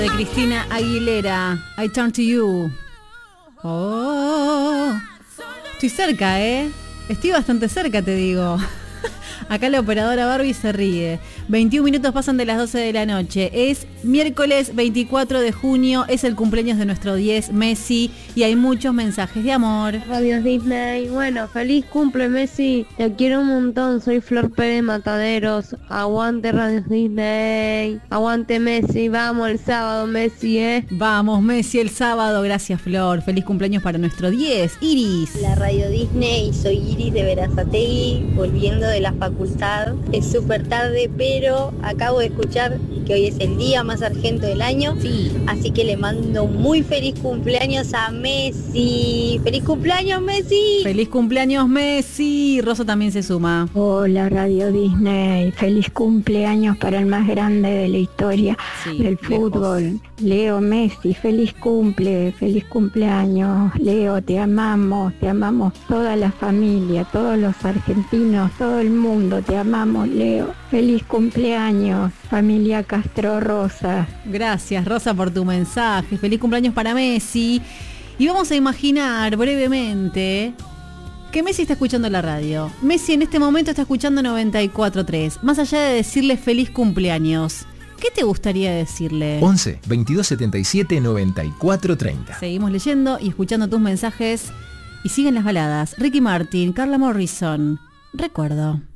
de Cristina Aguilera, I Turn to You. Oh, estoy cerca, estoy bastante cerca, te digo. Acá la operadora Barbie se ríe. 21 minutos pasan de las 12 de la noche. Es miércoles 24 de junio, es el cumpleaños de nuestro 10, Messi, y hay muchos mensajes de amor. Radio Disney, bueno, feliz cumple Messi, te quiero un montón, soy Flor Pérez Mataderos, aguante Radio Disney, aguante Messi, vamos el sábado Messi, Vamos Messi el sábado, gracias Flor, feliz cumpleaños para nuestro 10, Iris. La Radio Disney, soy Iris de Berazategui, volviendo de la facultad, es súper tarde, pero acabo de escuchar que hoy es el día más argento del año, sí. Así que le mando un muy feliz cumpleaños a Messi. ¡Feliz cumpleaños, Messi! ¡Feliz cumpleaños, Messi! Rosa también se suma. Hola, Radio Disney. Feliz cumpleaños para el más grande de la historia del fútbol. Leo Messi, feliz cumpleaños. Leo, te amamos toda la familia, todos los argentinos, todo el mundo, te amamos, Leo. Feliz cumpleaños, familia Castro Rosa. Gracias, Rosa, por tu mensaje. Feliz cumpleaños para Messi. Y vamos a imaginar brevemente que Messi está escuchando la radio. Messi en este momento está escuchando 94.3. Más allá de decirle feliz cumpleaños, ¿qué te gustaría decirle? 11 22 77 94 30. Seguimos leyendo y escuchando tus mensajes. Y siguen las baladas. Ricky Martin, Carla Morrison. Recuerdo.